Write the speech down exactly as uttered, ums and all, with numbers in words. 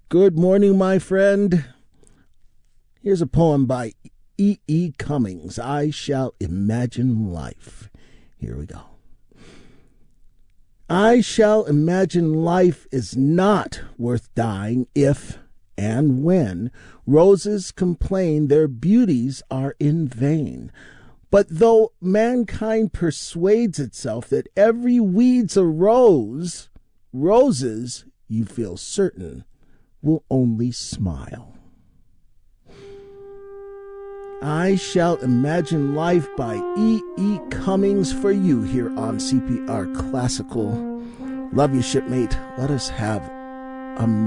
Good morning, my friend. Here's a poem by E. E. Cummings, I Shall Imagine Life. Here we go. I shall imagine life is not worth dying if and when roses complain their beauties are in vain. But though mankind persuades itself that every weed's a rose, roses, you feel certain, will only smile. I Shall Imagine Life by E. E. Cummings for you here on C P R Classical. Love you, shipmate. Let us have a